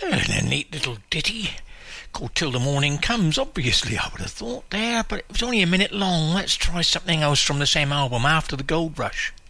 And a neat little ditty. Called Till the Morning Comes, obviously, I would have thought there, but it was only a minute long. Let's try something else from the same album, After the Gold Rush.